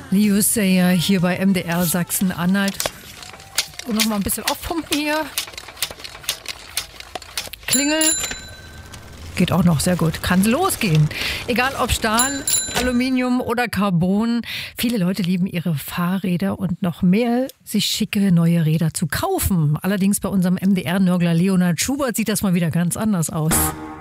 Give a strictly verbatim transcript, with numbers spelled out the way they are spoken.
Leo Sayer hier bei M D R Sachsen-Anhalt. Und noch mal ein bisschen aufpumpen hier. Klingel. Geht auch noch sehr gut. Kann losgehen. Egal ob Stahl, Aluminium oder Carbon. Viele Leute lieben ihre Fahrräder und noch mehr, sich schicke neue Räder zu kaufen. Allerdings bei unserem M D R-Nörgler Leonhard Schubert sieht das mal wieder ganz anders aus.